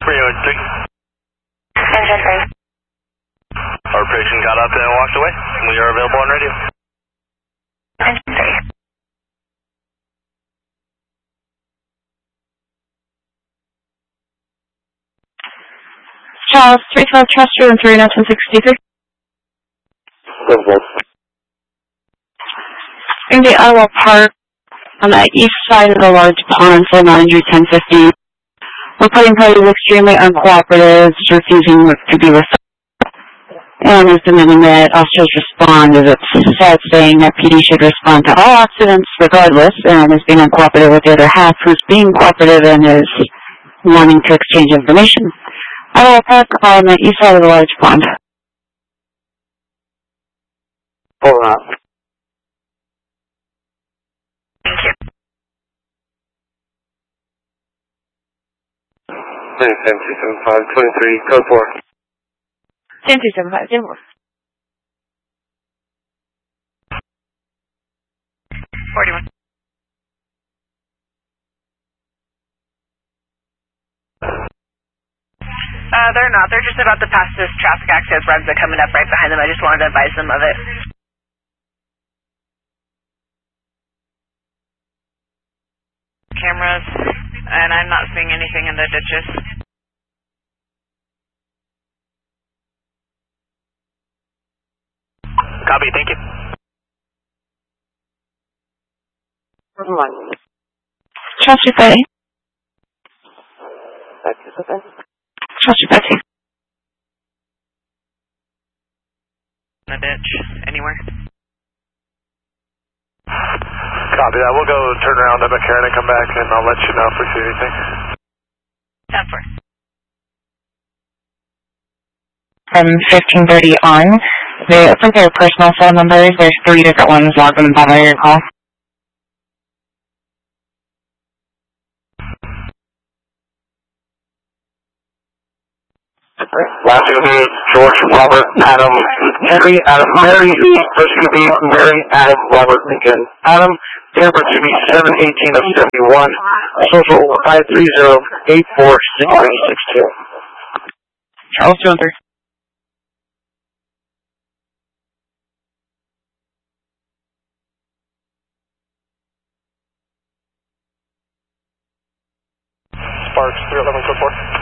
Engine 3. Our patient got up and walked away. We are available on radio. Engine 3. Charles, 312 Chester and 31963. In the Ottawa Park, on the east side of the large pond, so 91015. Reporting party is extremely uncooperative, refusing to be referred. And is demanding that officers respond as it's said, saying that PD should respond to all accidents regardless, and is being uncooperative with the other half, who's being cooperative and is wanting to exchange information. Ottawa Park on the east side of the large pond. Hold on. Thank you. 10-275, 23, code 4. 10-275, 10-4. 41. They're not. They're just about to pass this traffic access runs that are coming up right behind them. I just wanted to advise them of it. Cameras, and I'm not seeing anything in the ditches. Copy, thank you. Chelsea Bay. Chelsea Betsy. In the ditch, anywhere. Copy that. We'll go turn around to McCarran and come back, and I'll let you know if we see anything. 10-4. From 1530 on, they opened their personal phone numbers. There's 3 different ones logged on the bottom of your call. Last name George Robert Adam Henry Adam Mary first to be Mary Adam Robert Lincoln Adam date of birth to be 7/18 of 71 social 530-846362 Charles Jones. Sparks 311 code 4.